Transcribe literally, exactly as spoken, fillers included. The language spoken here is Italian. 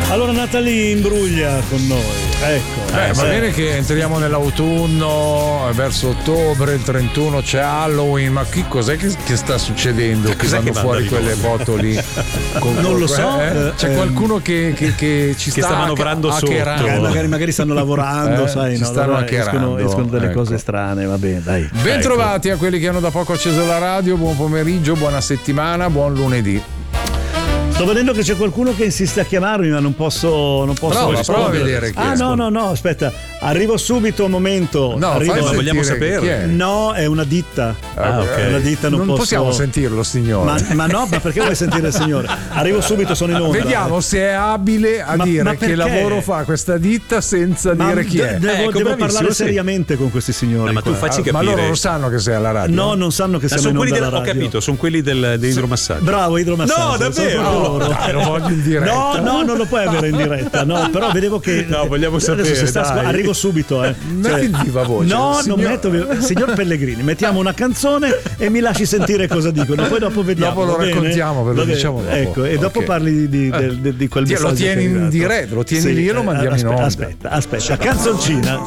Allora Natalie imbruglia con noi, ecco. Beh, va bene che entriamo nell'autunno, verso ottobre, il trentuno c'è Halloween, ma chi, cos'è che, che sta succedendo? Che Cos'è vanno che fuori manda quelle botoli? Con, Non lo so, eh? C'è eh, qualcuno che, che, che ci che sta, sta manovrando sotto. hackerando. Magari, magari stanno lavorando, Eh, sai, ci no? stanno Allora hackerando, escono, escono delle ecco. cose strane, va bene, dai. Ben Ecco. trovati a quelli che hanno da poco acceso la radio, buon pomeriggio, buona settimana, buon lunedì. Sto vedendo che c'è qualcuno che insiste a chiamarmi, ma non posso, non posso Prova, rispondere. prova a vedere chi Ah, è. no, no, no, aspetta, arrivo subito, un momento. No, arrivo, fai ma vogliamo sapere chi chi è? No, è una ditta. Ah, ok. È una ditta, non, Non posso... possiamo sentirlo, signore. Ma, ma no, ma perché vuoi sentire il signore? Arrivo subito, sono in onda. Vediamo se è abile a Ma- dire ma che perché? lavoro fa questa ditta senza Ma dire chi de- è. Devo, Ecco, devo bravissimo, parlare sì. seriamente con questi signori. ma tu qua. facci Ah, ma capire. loro lo sanno che sei alla radio? No, non sanno che Ah, siamo sono in quelli onda del, alla ho radio. capito, sono quelli del, dell'idromassaggio. Bravo, idromassaggio. No, sono davvero? proprio No, loro. dai, lo voglio in diretta. No, no, non lo puoi avere in diretta. No, però vedevo che. No, vogliamo adesso sapere, si sta- dai. Arrivo subito, eh. Metti il viva voce. No, Signor- non metto. viva- Signor Pellegrini, mettiamo una canzone e mi lasci sentire cosa dicono. Poi dopo vediamo. Dopo lo va bene? raccontiamo, ve lo Va bene. diciamo dopo. Ecco, e dopo Ok. parli di, di, del- di- di quel Ti- lo messaggio tieni che hai in dato. diretta, lo tieni Sì, lì e lo eh, mandiamo in aspetta, onda. Aspetta, aspetta, canzoncina.